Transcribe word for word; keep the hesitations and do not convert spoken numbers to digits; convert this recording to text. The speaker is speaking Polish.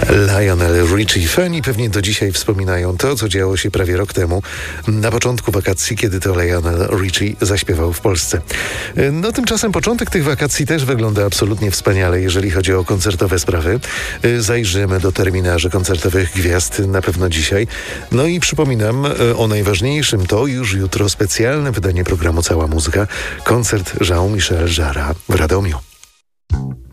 Lionel Richie. Fani pewnie do dzisiaj wspominają to, co działo się prawie rok temu, na początku wakacji, kiedy to Lionel Richie zaśpiewał w Polsce. No tymczasem początek tych wakacji też wygląda absolutnie wspaniale, jeżeli chodzi o koncertowe sprawy. Zajrzymy do terminarzy koncertowych gwiazd na pewno dzisiaj. No i przypominam o najważniejszym, to już jutro specjalne wydanie programu Cała Muzyka, koncert Jean-Michel Jarre w Radomiu.